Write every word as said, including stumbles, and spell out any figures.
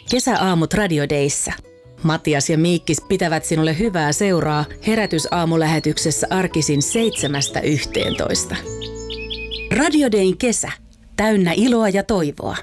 Kesäaamut Radio Dayssä. Matias ja Miikkis pitävät sinulle hyvää seuraa herätysaamulähetyksessä arkisin seitsemästä yhteentoista. Radio Dayn kesä. Täynnä iloa ja toivoa.